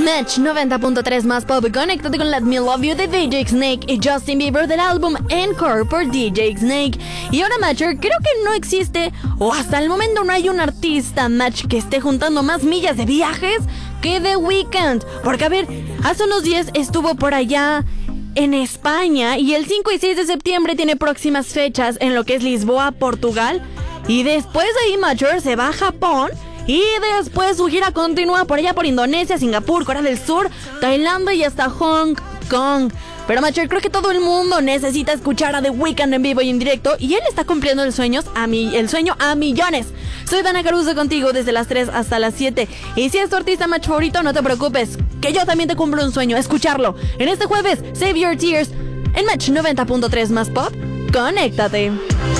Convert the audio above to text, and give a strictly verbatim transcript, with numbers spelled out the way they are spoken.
Match noventa punto tres más pop. Conéctate con Let Me Love You de D J Snake y Justin Bieber del álbum Encore por D J Snake. Y ahora, Matcher, creo que no existe, o hasta el momento no hay un artista, Match, que esté juntando más millas de viajes que The Weeknd. Porque, a ver, hace unos días estuvo por allá en España y el cinco y seis de septiembre tiene próximas fechas en lo que es Lisboa, Portugal. Y después de ahí, Matcher, se va a Japón. Y después su gira continúa por allá por Indonesia, Singapur, Corea del Sur, Tailandia y hasta Hong Kong. Pero, Matcher, creo que todo el mundo necesita escuchar a The Weeknd en vivo y en directo. Y él está cumpliendo el, sueños a mi, el sueño a millones. Soy Dana Caruso contigo desde las tres hasta las siete. Y si es tu artista Match favorito, no te preocupes, que yo también te cumplo un sueño, escucharlo. En este jueves, Save Your Tears en Match noventa punto tres más pop. Conéctate.